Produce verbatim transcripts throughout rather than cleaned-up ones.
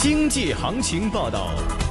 经济行情报道。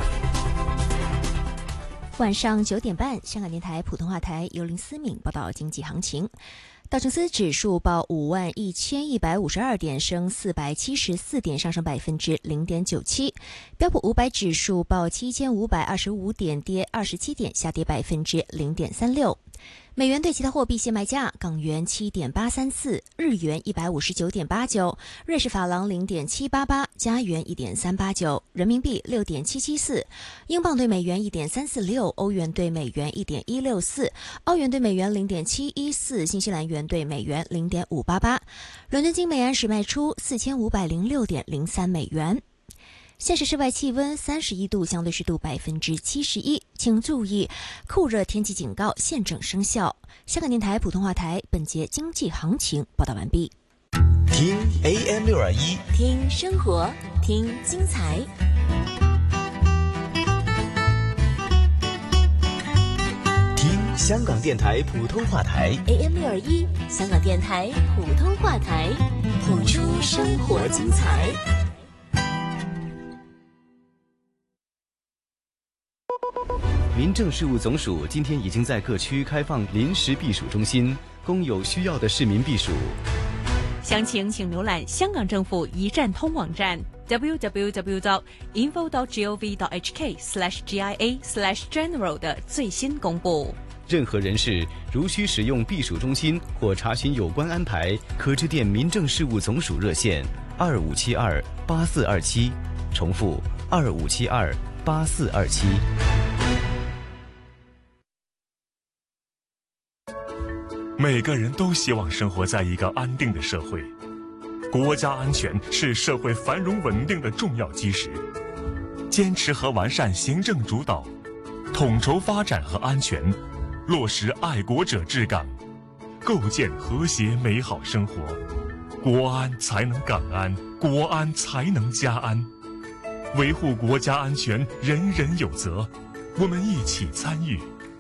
晚上九点半，香港电台普通话台由林思敏报道经济行情。道琼斯指数报五万一千一百五十二点，升四百七十四点，上升百分之零点九七。标普五百指数报七千五百二十五点，跌二十七点，下跌百分之零点三六。美元对其他货币现卖价：港元七点八三四，日元一百五十九点八九，瑞士法郎零点七八八，加元一点三八九，人民币六点七七四，英镑对美元一点三四六，欧元对美元一点一六四，澳元对美元零点七一四，新西兰元对美元零点五八八。伦敦金每安士卖出四千五百零六点零三美元。现时室外气温三十一度，相对湿度百分之七十一，请注意酷热天气警告现正生效。香港电台普通话台本节经济行情报道完毕。 听 A M 六二一， 听生活，听精彩。 听香港电台普通话台 A M 六二一，香港电台普通话台，谱出生活精彩。 民政事务总署今天已经在各区开放临时避暑中心，供有需要的市民避暑。 详情请浏览香港政府一站通网站 double-u double-u double-u dot info dot gov dot h k slash g i a slash general 的最新公布。 任何人士如需使用避暑中心或查询有关安排，可致电民政事务总署热线二五七二八四二七，重复二五七二八四二七。 每个人都希望生活在一个安定的社会，国家安全是社会繁荣稳定的重要基石。坚持和完善行政主导，统筹发展和安全，落实爱国者治港，构建和谐美好生活。国安才能港安，国安才能家安。维护国家安全，人人有责，我们一起参与。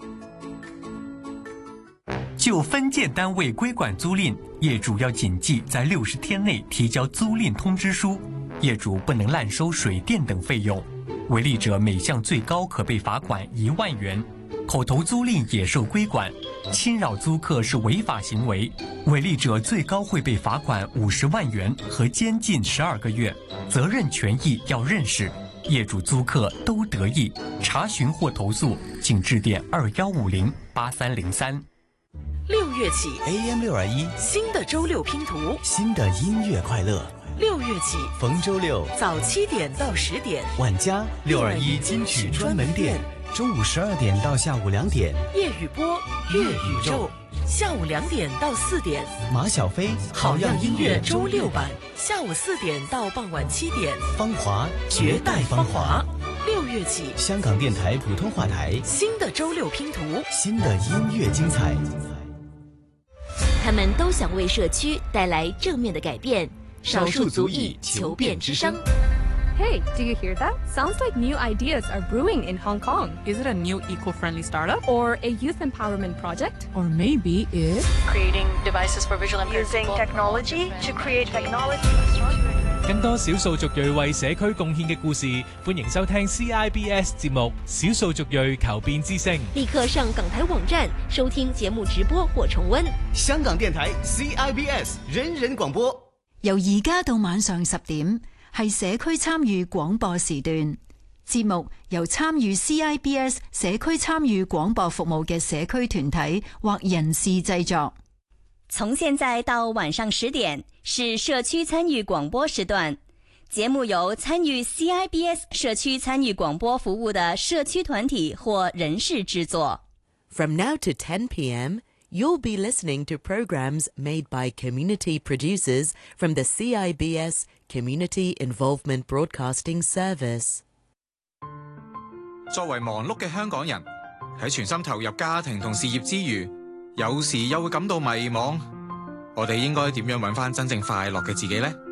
就分建单位归管租赁，业主要谨记在六十天内提交租赁通知书，业主不能滥收水电等费用，违例者每项最高可被罚款一万元。口头租赁也受规管，侵扰租客是违法行为，违例者最高会被罚款五十万元和监禁十二个月，责任权益要认识。业主租客都得益，查询或投诉请致电二幺五零八三零三。 六月起 A M 六二一， 新的周六拼图， 新的音乐快乐。 六月起逢周六早七点到十点， 晚家六二一金曲专门店，中午十二点到下午两点， 粤语播粤宇宙，下午两点到四点， 马小飞好样音乐周六版，下午四点到傍晚七点， 芳华绝代芳华。 六月起， 香港电台普通话台新的周六拼图， 新的音乐精彩。 他们都想为社区带来正面的改变，少数族裔求变之声。 Hey, do you hear that? Sounds like new ideas are brewing in Hong Kong. Is it a new eco-friendly startup? Or a youth empowerment project? Or maybe it's creating devices for visual impaired using people. technology to create technology. 更多少數族裔為社區貢獻嘅故事，歡迎收聽 C I B S 節目《少數族裔求變之聲》。 立刻上港台網站收聽節目直播或重溫。 香港電台 C I B S 人人廣播， 由而家到晚上十點係社區參與廣播時段。節目由參與 C I B S 社區參與廣播服務嘅社區團體或人士製作。 從現在到晚上十點是社區參與廣播時段，節目由參與 C I B S 社區參與廣播服務的社區團體或人士製作。 From now to ten p.m., you'll be listening to programs made by community producers from the C I B S Community Involvement Broadcasting Service. 作為忙碌嘅香港人，喺全心投入家庭同事業之餘，有時又會感到迷茫。我哋應該點樣揾返真正快樂嘅自己呢？